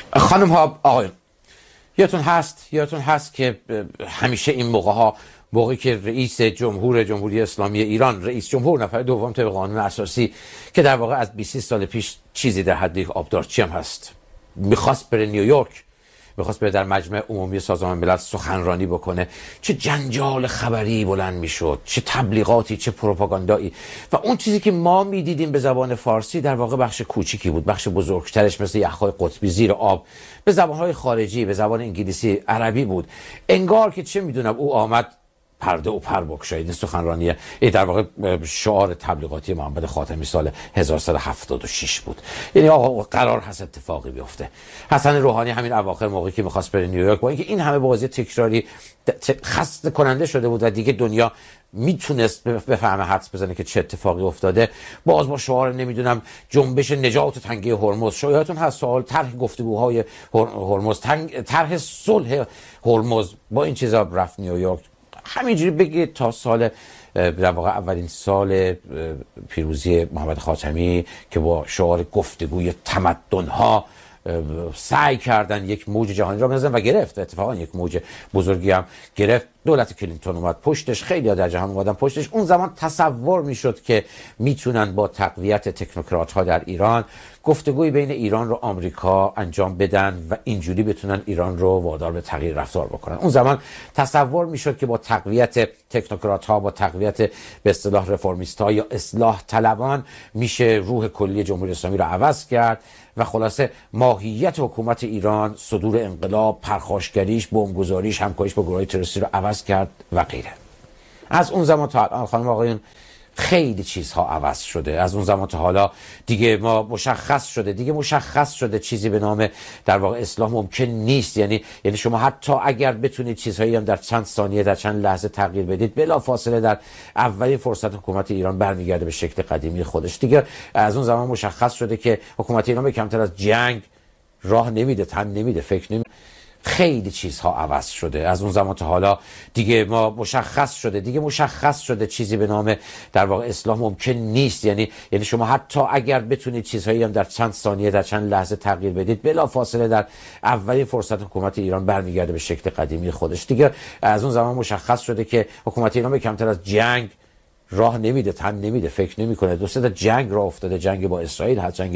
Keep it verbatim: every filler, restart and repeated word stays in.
خانم ها آقایون، یادتون هست یادتون هست که همیشه این موقع ها، موقعی که رئیس جمهور جمهوری اسلامی ایران، رئیس جمهور نفر دوم طبق قانون اساسی که در واقع از بیست سال پیش چیزی در حد یک آبدارچی هم هست، میخواست بره نیویورک، میخواست بره در مجمع عمومی سازمان ملل سخنرانی بکنه، چه جنجال خبری بلند میشد، چه تبلیغاتی، چه پروپاگاندایی. و اون چیزی که ما میدیدیم به زبان فارسی در واقع بخش کوچیکی بود، بخش بزرگترش مثل یخهای قطبی زیر آب به زبانهای خارجی، به زبان انگلیسی، عربی بود. انگار که چه میدونم او آمد پرده و پر بگشایید. سخنرانی در واقع شعار تبلیغاتی محمد خاتمی سال هزار و سیصد و هفتاد و شش بود. یعنی آقا قرار هست اتفاقی بیفته. حسن روحانی همین اواخر موقعی که می‌خواست بره نیویورک، با اینکه این همه بازی تکراری خسته کننده شده بود و دیگه دنیا میتونست بفهمه حدس بزنه که چه اتفاقی افتاده، باز با شعار نمیدونم جنبش نجات تنگه هرمز، شایعتون هست سوال طرح گفتگوهای هرمز، طرح صلح هرمز، با این چیزا رفت نیویورک. همینجوری بگید تا سال در واقع اولین سال پیروزی محمد خاتمی که با شعار گفتگوی تمدن‌ها سعی کردن یک موج جهانی را بزنن و گرفت. اتفاقا یک موج بزرگی هم گرفت. دولت کلینتون اومد پشتش، خیلی ها در جهان اومدن پشتش. اون زمان تصور میشد که میتونن با تقویت تکنوکرات ها در ایران گفتگوی بین ایران و آمریکا انجام بدن و اینجوری بتونن ایران رو وادار به تغییر رفتار بکنن. اون زمان تصور میشد که با تقویت تکنوکرات ها، با تقویت به اصطلاح رفرمیست ها یا اصلاح طلبان میشه روح کلی جمهوری اسلامی رو عوض کرد و خلاصه ماهیت حکومت ایران، صدور انقلاب، پرخاشگریش، بمبگذاریش، همکاریش با گروهای تروریستی رو عوض کرد و غیره. از اون زمان تا الان خانم آقایون خیلی چیزها عوض شده. از اون زمان تا حالا دیگه ما مشخص شده دیگه مشخص شده چیزی به نام در واقع اصلاح ممکن نیست. یعنی یعنی شما حتی اگر بتونید چیزهایی هم در چند ثانیه، در چند لحظه تغییر بدید، بلا فاصله در اولین فرصت حکومت ایران برمیگرده به شکل قدیمی خودش. دیگه از اون زمان مشخص شده که حکومت ایران به کمتر از جنگ راه نمیده، تن نمیده، فکر نمیده. خیلی چیزها عوض شده. از اون زمان تا حالا دیگه ما مشخص شده دیگه مشخص شده چیزی به نام در واقع اصلاح ممکن نیست. یعنی یعنی شما حتی اگر بتونید چیزهایی هم در چند ثانیه، در چند لحظه تغییر بدید، بلا فاصله در اولین فرصت حکومت ایران برمیگرده به شکل قدیمی خودش. دیگه از اون زمان مشخص شده که حکومت ایران به کمتر از جنگ راه نمیده، تن نمیده، فکر نمیکنه. دو سه تا جنگ راه افتاده، جنگ با اسرائیل هست، جنگ